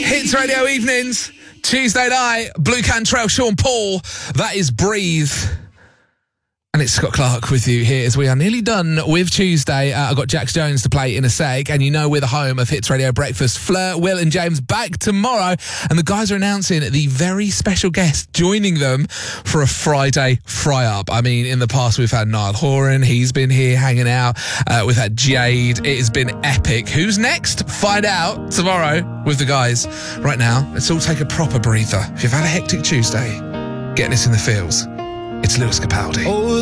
Hits Radio Evenings, Tuesday night, Blue Cantrell, Sean Paul. That is Breathe. And it's Scott Clark with you here as we are nearly done with Tuesday. I've got Jax Jones to play in a sec, and you know we're the home of Hits Radio Breakfast. Fleur, Will and James back tomorrow, and the guys are announcing the very special guest joining them for a Friday fry-up. I mean, in the past we've had Niall Horan, he's been here hanging out. We've had Jade, it has been epic. Who's next? Find out tomorrow with the guys. Right now, let's all take a proper breather. If you've had a hectic Tuesday, getting us in the feels, it's Lewis Capaldi.